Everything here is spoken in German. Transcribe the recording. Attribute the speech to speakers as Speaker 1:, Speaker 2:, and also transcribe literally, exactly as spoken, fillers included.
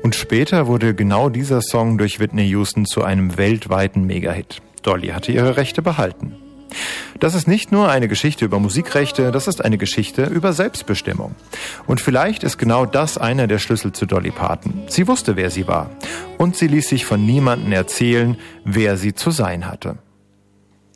Speaker 1: Und später wurde genau dieser Song durch Whitney Houston zu einem weltweiten Megahit. Dolly hatte ihre Rechte behalten. Das ist nicht nur eine Geschichte über Musikrechte, das ist eine Geschichte über Selbstbestimmung. Und vielleicht ist genau das einer der Schlüssel zu Dolly Parton. Sie wusste, wer sie war. Und sie ließ sich von niemandem erzählen, wer sie zu sein hatte.